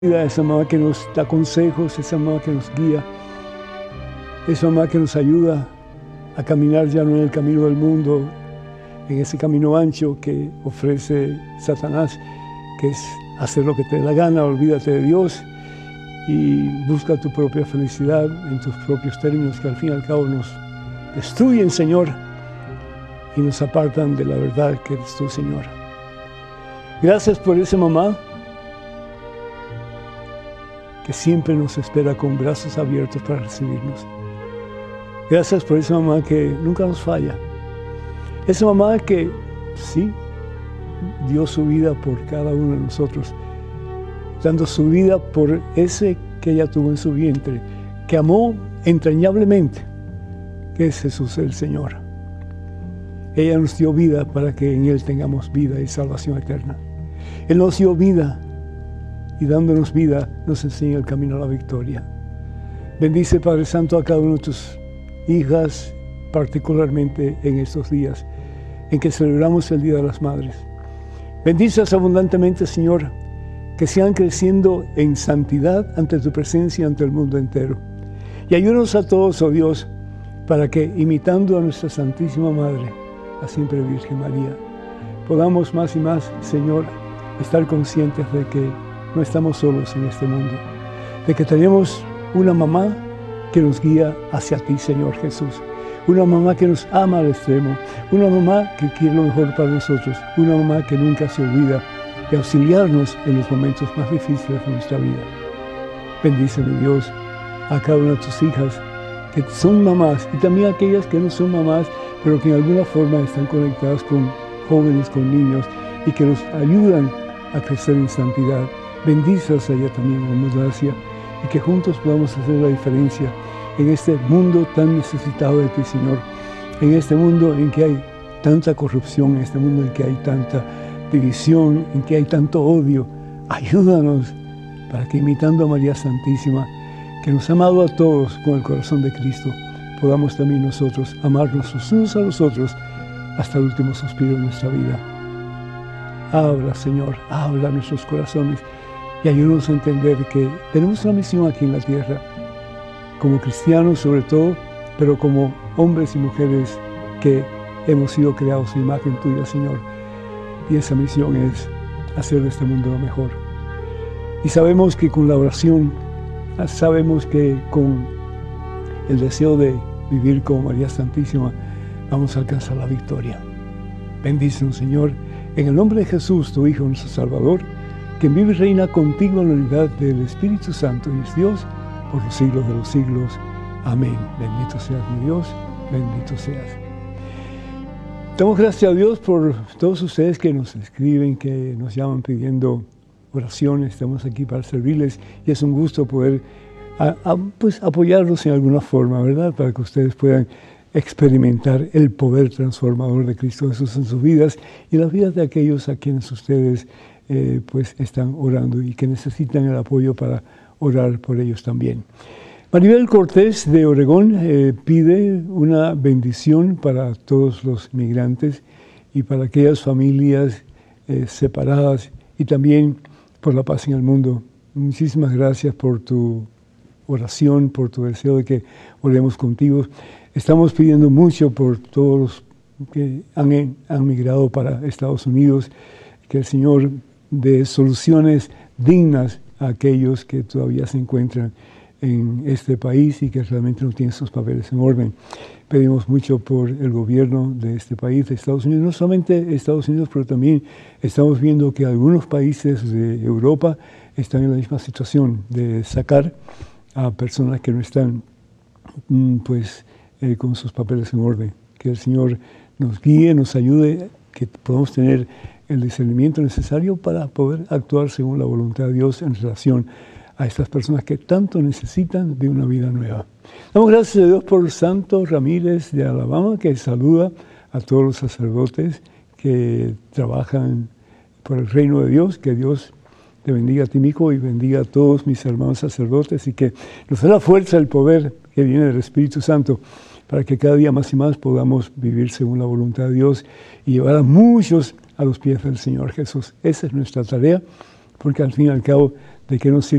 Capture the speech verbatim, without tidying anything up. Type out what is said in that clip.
esa mamá que nos da consejos, esa mamá que nos guía, esa mamá que nos ayuda a caminar ya no en el camino del mundo, en ese camino ancho que ofrece Satanás, que es hacer lo que te dé la gana, olvídate de Dios y busca tu propia felicidad en tus propios términos, que al fin y al cabo nos destruyen, Señor, y nos apartan de la verdad que eres tú, Señor. Gracias por esa mamá que siempre nos espera con brazos abiertos para recibirnos. Gracias por esa mamá que nunca nos falla. Esa mamá que, sí, dio su vida por cada uno de nosotros, dando su vida por ese que ella tuvo en su vientre, que amó entrañablemente, que es Jesús el Señor. Ella nos dio vida para que en Él tengamos vida y salvación eterna. Él nos dio vida y dándonos vida nos enseña el camino a la victoria. Bendice, Padre Santo, a cada una de tus hijas, particularmente en estos días en que celebramos el Día de las Madres. Bendícelas abundantemente, Señor, que sigan creciendo en santidad ante tu presencia, ante el mundo entero. Y ayúdanos a todos, oh Dios, para que, imitando a nuestra Santísima Madre, la siempre Virgen María, podamos más y más, Señor, estar conscientes de que no estamos solos en este mundo, de que tenemos una mamá que nos guía hacia ti, Señor Jesús, una mamá que nos ama al extremo, una mamá que quiere lo mejor para nosotros, una mamá que nunca se olvida de auxiliarnos en los momentos más difíciles de nuestra vida. Bendíceme, Dios, a cada una de tus hijas que son mamás y también a aquellas que no son mamás, pero que en alguna forma están conectadas con jóvenes, con niños y que nos ayudan a crecer en santidad. Bendícelas a ella también en abundancia y que juntos podamos hacer la diferencia en este mundo tan necesitado de ti, Señor, en este mundo en que hay tanta corrupción, en este mundo en que hay tanta división, en que hay tanto odio. Ayúdanos para que, imitando a María Santísima, que nos ha amado a todos con el corazón de Cristo, podamos también nosotros amarnos los unos a los otros hasta el último suspiro de nuestra vida. Habla, Señor, habla a nuestros corazones y ayúdanos a entender que tenemos una misión aquí en la tierra, como cristianos sobre todo, pero como hombres y mujeres que hemos sido creados a imagen tuya, Señor. Y esa misión es hacer de este mundo lo mejor. Y sabemos que con la oración, sabemos que con el deseo de vivir como María Santísima, vamos a alcanzar la victoria. Bendícenos, Señor, en el nombre de Jesús, tu Hijo, nuestro Salvador, quien vive y reina contigo en la unidad del Espíritu Santo y es Dios por los siglos de los siglos. Amén. Bendito seas, mi Dios, bendito seas. Damos gracias a Dios por todos ustedes que nos escriben, que nos llaman pidiendo oraciones. Estamos aquí para servirles y es un gusto poder a, a, pues, apoyarlos en alguna forma, ¿verdad? Para que ustedes puedan experimentar el poder transformador de Cristo Jesús en sus vidas y las vidas de aquellos a quienes ustedes eh, pues están orando y que necesitan el apoyo para orar por ellos también. Maribel Cortés de Oregón eh, pide una bendición para todos los migrantes y para aquellas familias eh, separadas y también por la paz en el mundo. Muchísimas gracias por tu oración, por tu deseo de que oremos contigo. Estamos pidiendo mucho por todos los que han, han migrado para Estados Unidos, que el Señor dé soluciones dignas a aquellos que todavía se encuentran en este país y que realmente no tienen sus papeles en orden. Pedimos mucho por el gobierno de este país, de Estados Unidos, no solamente Estados Unidos, pero también estamos viendo que algunos países de Europa están en la misma situación de sacar a personas que no están pues, eh, con sus papeles en orden. Que el Señor nos guíe, nos ayude, que podamos tener el discernimiento necesario para poder actuar según la voluntad de Dios en relación a estas personas que tanto necesitan de una vida nueva. Damos gracias a Dios por Santo Ramírez de Alabama, que saluda a todos los sacerdotes que trabajan por el reino de Dios. Que Dios te bendiga a ti, hijo, y bendiga a todos mis hermanos sacerdotes y que nos dé la fuerza, el poder que viene del Espíritu Santo para que cada día más y más podamos vivir según la voluntad de Dios y llevar a muchos a los pies del Señor Jesús. Esa es nuestra tarea porque al fin y al cabo, ¿de qué nos sirve